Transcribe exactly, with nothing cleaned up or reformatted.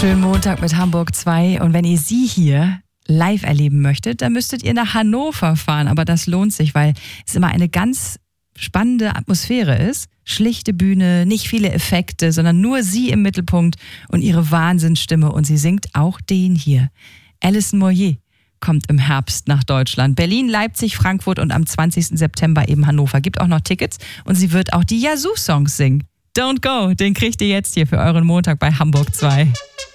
Schönen Montag mit Hamburg zwei. Und wenn ihr sie hier live erleben möchtet, dann müsstet ihr nach Hannover fahren. Aber das lohnt sich, weil es immer eine ganz spannende Atmosphäre ist. Schlichte Bühne, nicht viele Effekte, sondern nur sie im Mittelpunkt und ihre Wahnsinnsstimme. Und sie singt auch den hier. Alison Moyet kommt im Herbst nach Deutschland. Berlin, Leipzig, Frankfurt und am zwanzigsten September eben Hannover. Gibt auch noch Tickets und sie wird auch die Yazoo-Songs singen. Don't Go, den kriegt ihr jetzt hier für euren Montag bei Hamburg zwei.